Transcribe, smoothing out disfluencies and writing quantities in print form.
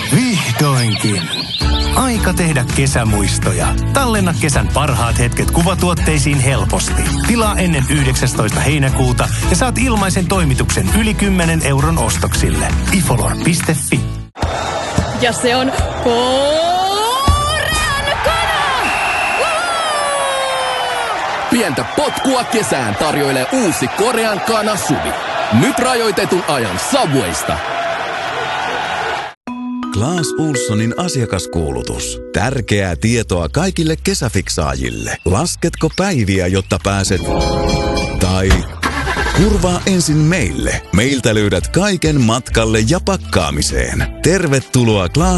Vihdoinkin. Aika tehdä kesämuistoja. Tallenna kesän parhaat hetket kuvatuotteisiin helposti. Tilaa ennen 19. heinäkuuta ja saat ilmaisen toimituksen yli 10 euron ostoksille. ifolor.fi. Ja se on Pientä potkua kesään tarjoilee uusi Korean Kana Suvi. Nyt rajoitetun ajan Subwaysta. Clas Ohlsonin asiakaskuulutus. Tärkeää tietoa kaikille kesäfiksaajille. Lasketko päiviä, jotta pääset... Tai... Kurvaa ensin meille. Meiltä löydät kaiken matkalle ja pakkaamiseen. Tervetuloa Clas